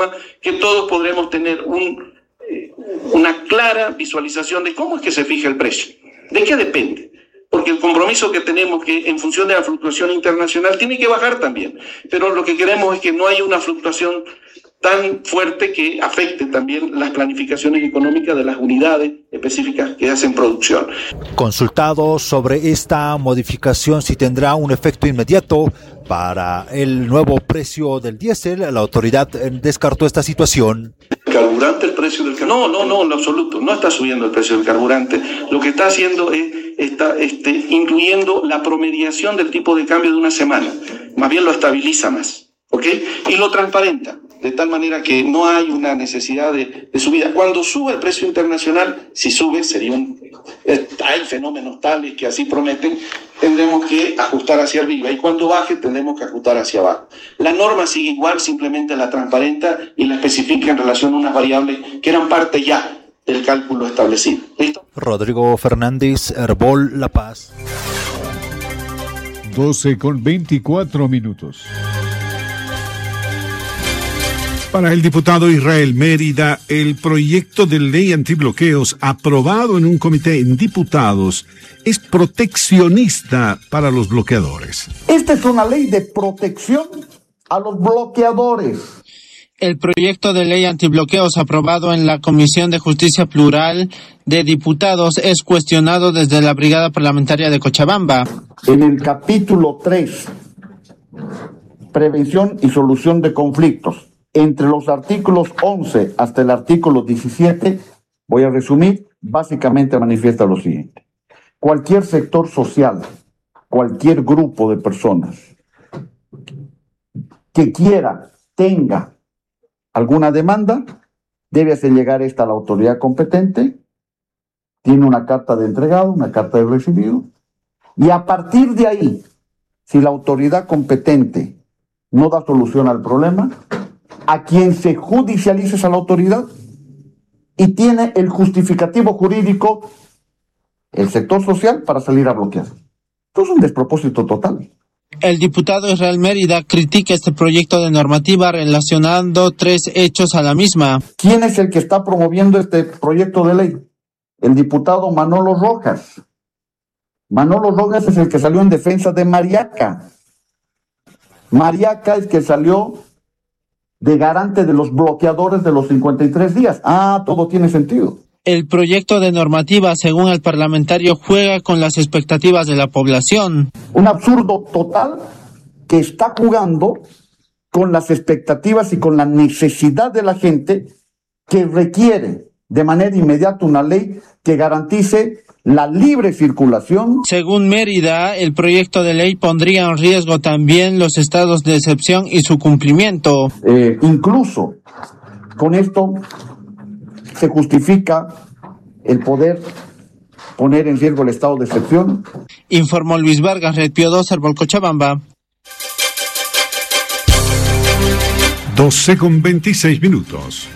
forma que todos podremos tener una clara visualización de cómo es que se fija el precio, de qué depende. Porque el compromiso que tenemos que en función de la fluctuación internacional tiene que bajar también, pero lo que queremos es que no haya una fluctuación tan fuerte que afecte también las planificaciones económicas de las unidades específicas que hacen producción. Consultado sobre esta modificación si tendrá un efecto inmediato para el nuevo precio del diésel, la autoridad descartó esta situación. ¿Carburante el precio del carburante? No, en absoluto, no está subiendo el precio del carburante. Lo que está haciendo es incluyendo la promediación del tipo de cambio de una semana. Más bien lo estabiliza más, ¿ok? Y lo transparenta, de tal manera que no hay una necesidad de subida. Cuando sube el precio internacional, si sube, hay fenómenos tales que así prometen, tendremos que ajustar hacia arriba, y cuando baje tendremos que ajustar hacia abajo. La norma sigue igual, simplemente la transparenta y la especifica en relación a unas variables que eran parte ya del cálculo establecido. ¿Listo? Rodrigo Fernández, Herbol, La Paz. 12:24. Para el diputado Israel Mérida, el proyecto de ley antibloqueos aprobado en un comité en diputados es proteccionista para los bloqueadores. Esta es una ley de protección a los bloqueadores. El proyecto de ley antibloqueos aprobado en la Comisión de Justicia Plural de Diputados es cuestionado desde la Brigada Parlamentaria de Cochabamba. En el capítulo 3, Prevención y Solución de Conflictos, entre los artículos 11 hasta el artículo 17, voy a resumir, básicamente manifiesta lo siguiente. Cualquier sector social, cualquier grupo de personas que tenga alguna demanda, debe hacer llegar esta a la autoridad competente, tiene una carta de entregado, una carta de recibido, y a partir de ahí, si la autoridad competente no da solución al problema, a quien se judicializa es a la autoridad y tiene el justificativo jurídico el sector social para salir a bloquear. Esto es un despropósito total. El diputado Israel Mérida critica este proyecto de normativa relacionando 3 hechos a la misma. ¿Quién es el que está promoviendo este proyecto de ley? El diputado Manolo Rojas. Manolo Rojas es el que salió en defensa de Mariaca. Mariaca es el que salió de garante de los bloqueadores de los 53 días. Todo tiene sentido. El proyecto de normativa, según el parlamentario, juega con las expectativas de la población. Un absurdo total que está jugando con las expectativas y con la necesidad de la gente, que requiere de manera inmediata una ley que garantice la libre circulación. Según Mérida, el proyecto de ley pondría en riesgo también los estados de excepción y su cumplimiento. Incluso con esto se justifica el poder poner en riesgo el estado de excepción. Informó Luis Vargas, Red Pío 2, Herbol, Cochabamba. 12:26.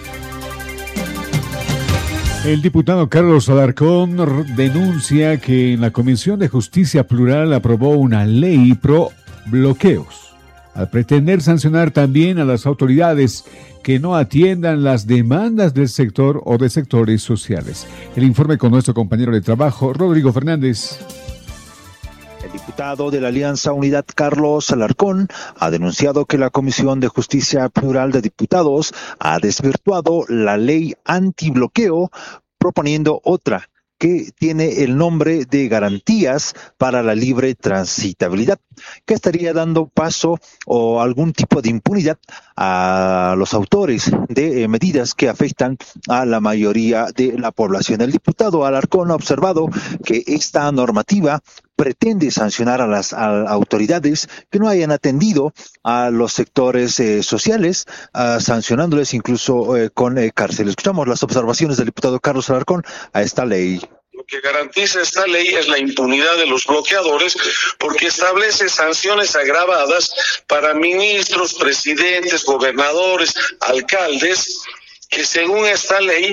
El diputado Carlos Alarcón denuncia que en la Comisión de Justicia Plural aprobó una ley pro bloqueos, al pretender sancionar también a las autoridades que no atiendan las demandas del sector o de sectores sociales. El informe con nuestro compañero de trabajo, Rodrigo Fernández. El diputado de la Alianza Unidad, Carlos Alarcón, ha denunciado que la Comisión de Justicia Plural de Diputados ha desvirtuado la ley antibloqueo, proponiendo otra que tiene el nombre de garantías para la libre transitabilidad, que estaría dando paso o algún tipo de impunidad a los autores de medidas que afectan a la mayoría de la población. El diputado Alarcón ha observado que esta normativa pretende sancionar a las autoridades que no hayan atendido a los sectores sociales, sancionándoles incluso con cárcel. Escuchamos las observaciones del diputado Carlos Alarcón a esta ley. Lo que garantiza esta ley es la impunidad de los bloqueadores, porque establece sanciones agravadas para ministros, presidentes, gobernadores, alcaldes, que según esta ley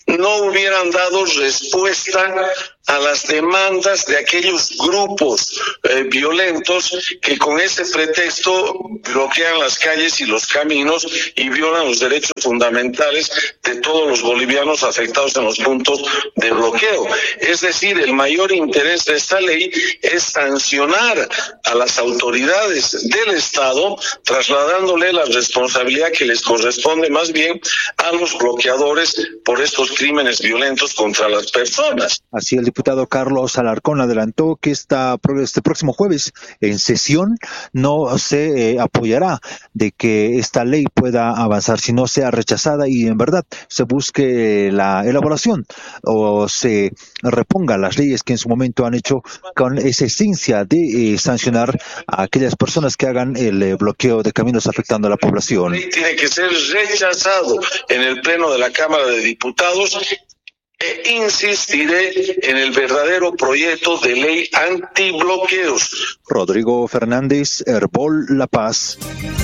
no hubieran dado respuesta a las demandas de aquellos grupos violentos que con ese pretexto bloquean las calles y los caminos y violan los derechos fundamentales de todos los bolivianos afectados en los puntos de bloqueo. Es decir, el mayor interés de esta ley es sancionar a las autoridades del Estado, trasladándole la responsabilidad que les corresponde más bien a los bloqueadores por estos crímenes violentos contra las personas. Así el diputado Carlos Alarcón adelantó que este próximo jueves en sesión no se apoyará de que esta ley pueda avanzar, sino sea rechazada y en verdad se busque la elaboración o se reponga las leyes que en su momento han hecho con esa esencia de sancionar a aquellas personas que hagan el bloqueo de caminos afectando a la población. La ley tiene que ser rechazado en el Pleno de la Cámara de Diputados. Insistiré en el verdadero proyecto de ley antibloqueos. Rodrigo Fernández, Herbol La Paz.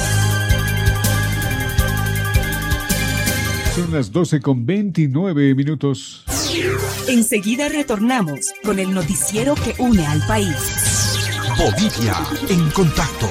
Son las 12:29. Enseguida retornamos con el noticiero que une al país. Bolivia en contacto.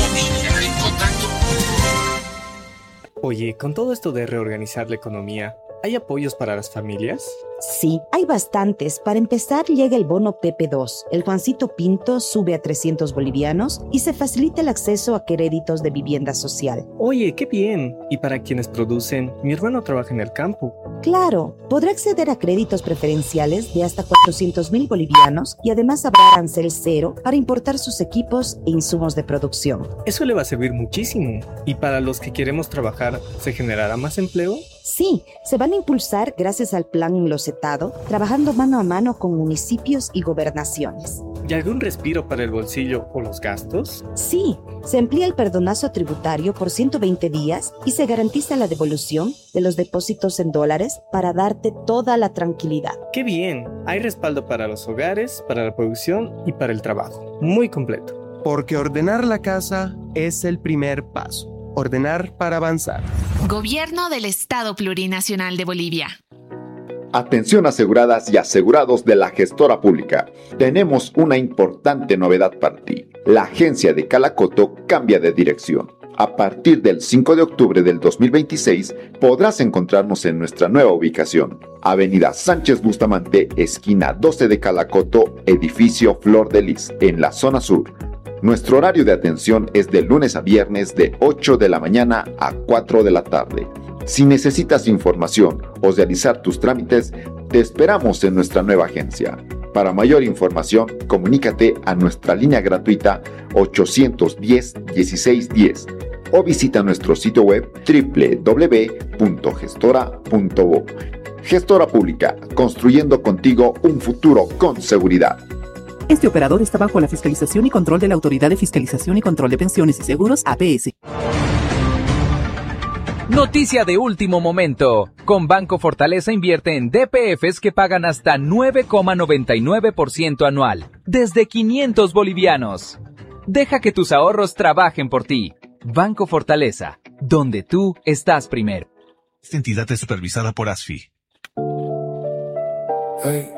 Oye, con todo esto de reorganizar la economía, ¿hay apoyos para las familias? Sí, hay bastantes. Para empezar, llega el bono PP2. El Juancito Pinto sube a 300 bolivianos y se facilita el acceso a créditos de vivienda social. Oye, qué bien. Y para quienes producen, mi hermano trabaja en el campo. Claro, podrá acceder a créditos preferenciales de hasta 400,000 bolivianos y además habrá arancel cero para importar sus equipos e insumos de producción. Eso le va a servir muchísimo. ¿Y para los que queremos trabajar, se generará más empleo? Sí, se van a impulsar gracias al plan Locetado, trabajando mano a mano con municipios y gobernaciones. ¿Y algún respiro para el bolsillo o los gastos? Sí, se amplía el perdonazo tributario por 120 días y se garantiza la devolución de los depósitos en dólares para darte toda la tranquilidad. ¡Qué bien! Hay respaldo para los hogares, para la producción y para el trabajo. Muy completo. Porque ordenar la casa es el primer paso. Ordenar para avanzar. Gobierno del Estado Plurinacional de Bolivia. Atención aseguradas y asegurados de la gestora pública. Tenemos una importante novedad para ti. La agencia de Calacoto cambia de dirección. A partir del 5 de octubre del 2026 podrás encontrarnos en nuestra nueva ubicación. Avenida Sánchez Bustamante, esquina 12 de Calacoto, edificio Flor de Lis, en la zona sur. Nuestro horario de atención es de lunes a viernes de 8 de la mañana a 4 de la tarde. Si necesitas información o realizar tus trámites, te esperamos en nuestra nueva agencia. Para mayor información, comunícate a nuestra línea gratuita 810-1610 o visita nuestro sitio web www.gestora.bo. Gestora Pública, construyendo contigo un futuro con seguridad. Este operador está bajo la fiscalización y control de la Autoridad de Fiscalización y Control de Pensiones y Seguros, APS. Noticia de último momento. Con Banco Fortaleza invierte en DPFs que pagan hasta 9,99% anual, desde 500 bolivianos. Deja que tus ahorros trabajen por ti. Banco Fortaleza, donde tú estás primero. Esta entidad es supervisada por ASFI. Hey.